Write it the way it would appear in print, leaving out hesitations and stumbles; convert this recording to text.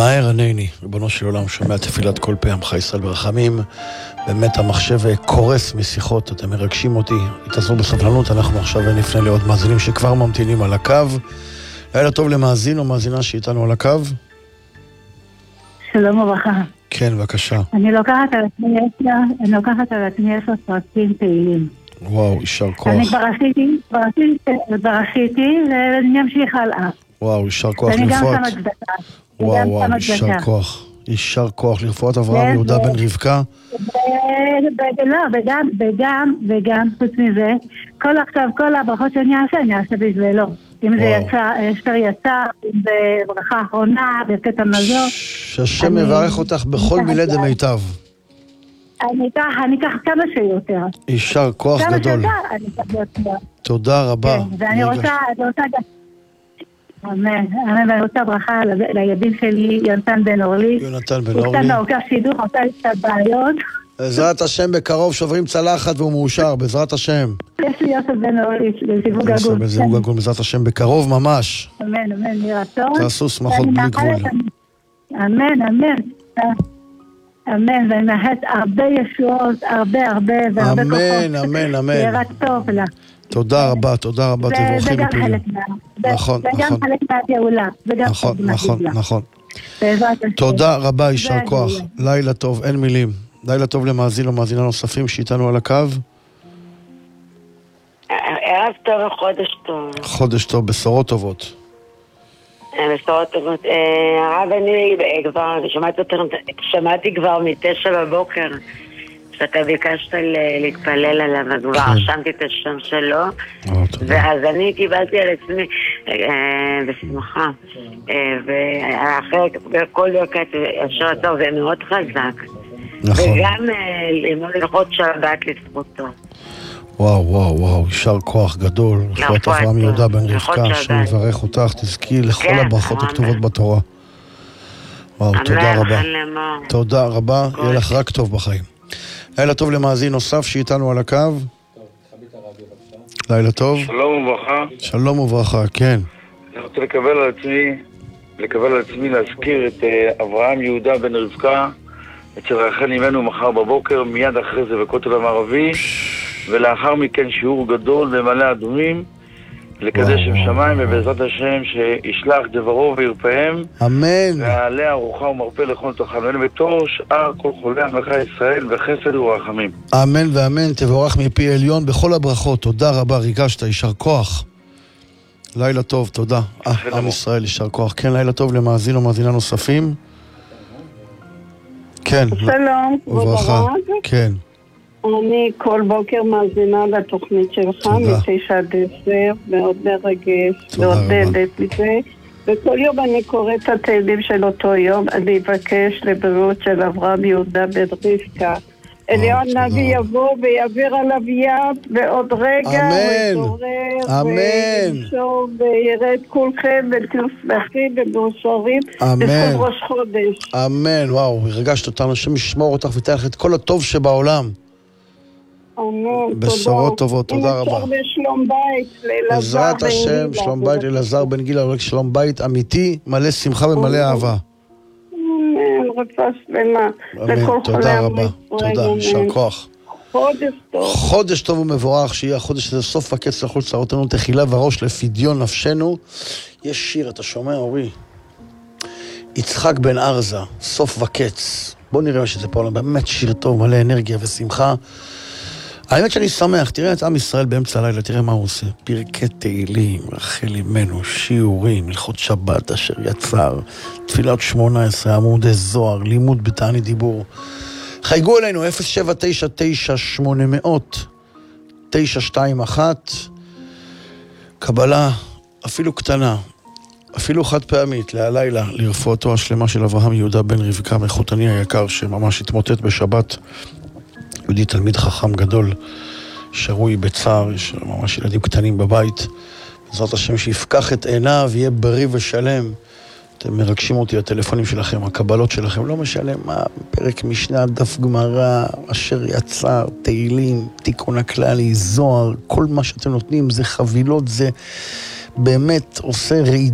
מהר ענני, ריבונו של עולם, שומע תפילת כל פה עמך ישראל ברחמים. באמת המחשב קורס משיחות, אתם מרגשים אותי, תעזרו בסבלנות. אנחנו עכשיו נפנה לעוד מאזינים שכבר ממתינים על הקו. לילה טוב למאזין או מאזינה שאיתנו על הקו. שלום וברכה. כן, בבקשה. אני לוקחת על עצמי 10 פרקים פעילים. וואו, יישר כוח. אני כבר עשיתי, ואני אמשיך הלאה. וואו, יישר כוח ואני לרפואת. גם שמה צדקה. וואו, יישר כוח. יישר כוח לרפואת אברהם יהודה בן רבקה. וגם, חוץ מזה, כל הברכות שאני אעשה בשבילו. אם זה אסתר יצא, אם זה ברכה אחרונה, ברכת המזור. שהשם מברך אותך בכל מילה דמיטב. אני אקח כמה שיותר. יישר כוח גדול. כמה שיותר, אני אקח יותר. תודה רבה. ואני רוצה ואני רוצה ברכה לילדים שלי, יונתן בן אורלי. הוא קצת מעוקר שידוך, עושה לי קצת בעיות. בעזרת השם בקרוב שוברים צלחת והוא מאושר, בעזרת השם. יש לי יוסף בן אורלי, בזיווג הגון. בזיווג הגון, בעזרת השם בקרוב ממש. אמן, נראה טוב. תעשו שמחות בלי גבול. אמן, ואני מאחלת הרבה ישועות, הרבה והרבה כוחות. אמן. יראה טוב לה. תודה רבה, תבורכים מפעילים. נכון. וגם חלק מהגאולה. נכון. תודה רבה, יישר כוח. לילה טוב, אין מילים. לילה טוב למאזין או מאזינה נוספים שאיתנו על הקו. ערב טוב וחודש טוב. חודש טוב, בשורות טובות. בשורות טובות. הרב, אני כבר שמעתי כבר 9 בבוקר שאתה ביקשת להתפלל עליו, אז כבר רשמתי את השם שלו, ואז אני קיבלתי על עצמי בשמחה, ואחרי כל דקת אשר הטוב זה מאוד חזק, וגם ללמוד הלכות שבת לזכותו. וואו, יישר כוח גדול. רפואת אברהם יהודה בן רבקה, שיברך אותך, תזכי לכל הברכות הכתובות בתורה. וואו, תודה רבה. תודה רבה, יהיה לך רק טוב בחיים. לילה טוב למאזין נוסף שאיתנו על הקו. לילה טוב. שלום וברכה. שלום וברכה, כן. אני רוצה לקבל על עצמי להזכיר את אברהם יהודה בן רבקה אצל רחל אימנו מחר בבוקר, מיד אחרי זה בכותל המערבי, ולאחר מכן שיעור גדול במעלה אדומים, לקדש שם שמיים, ובעזרת השם שישלח דברו וירפאם, אמן, ועליה ארוחה ומרפא לכל תחנון, בתור שאר כל חולי עמך ישראל בחסד ורחמים. אמן ואמן, תבורך מפי עליון בכל הברכות. תודה רבה, ריגשת, יישר כוח. לילה טוב, תודה. עם ישראל, יישר כוח. כן, לילה טוב למאזין או מאזינה נוספים. כן. שלום, וברכה. כן. אני כל בוקר מאזינה לתוכנית שלך, מ-9 עד 10, מאוד מרגש, מעודדת מזה, וכל יום אני קוראת את התהילים של אותו יום, אני אבקש לבריאות של אברהם יהודה בן רבקה. אליהו הנביא יבוא ויעביר עליו יד, ועוד רגע הוא יתעורר, וישוב ויראה את כולכם, ותהיו שמחים ומאושרים, בזכות ראש חודש. אמן, וואו, הרגשת אותנו, השם ישמור אותך ותן לך את כל הטוב שבעולם. אמן, בשורות טובות, תודה רבה. אם אפשר בשלום בית, לאלעזר בן גילה. בעזרת השם, שלום בית לאלעזר בן גילה, רק שלום בית אמיתי, מלא שמחה ומלא אהבה. אמן, רפואה שלמה. אמן, תודה רבה, תודה, יישר כוח. חודש טוב. חודש טוב ומבורך, שיהיה החודש הזה סוף הקץ לכל צרותינו, תחילה וראש לפדיון נפשנו. יש שיר, אתה שומע אורי? יצחק בן ארזה, סוף וקץ. בוא נראה שזה פה, באמת שיר טוב, מלא אנרגיה ושמחה. האמת שאני שמח, תראה את עם ישראל באמצע הלילה, תראה מה הוא עושה. פרקי תהילים, רחל אימנו, שיעורים, הלכות שבת אשר יצר, תפילת 18, עמודי זוהר, לימוד בתענית דיבור. חייגו אלינו, 079-900-921, קבלה אפילו קטנה, אפילו חד פעמית, להלילה, לרפואתו השלמה של אברהם יהודה בן רבקה, מחותני היקר, שממש התמוטט בשבת, יהודי תלמיד חכם גדול, שרוי בצער, יש ממש ילדים קטנים בבית, בעזרת השם שיפקח את עיניו, יהיה בריא ושלם. אתם מרגשים אותי, הטלפונים שלכם, הקבלות שלכם, לא משלם מה, פרק משנה, דף גמרא, אשר יצר, תהילים, תיקון הכללי, זוהר, כל מה שאתם נותנים זה חבילות, זה באמת עושה רעידה.